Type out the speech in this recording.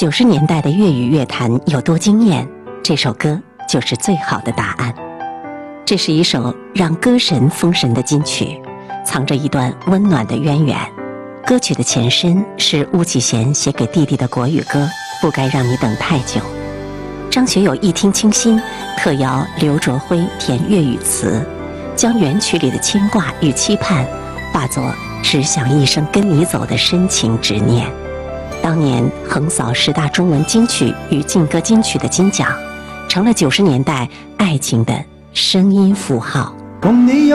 90年代的粤语乐坛有多惊艳，这首歌就是最好的答案。这是一首让歌神封神的金曲，藏着一段温暖的渊源。歌曲的前身是巫启贤写给弟弟的国语歌《不该让你等太久》。张学友一听倾心，特邀刘卓辉填粤语词，将原曲里的牵挂与期盼化作只想一生跟你走的深情执念。当年横扫10大中文金曲与劲歌金曲的金奖，成了90年代爱情的声音符号。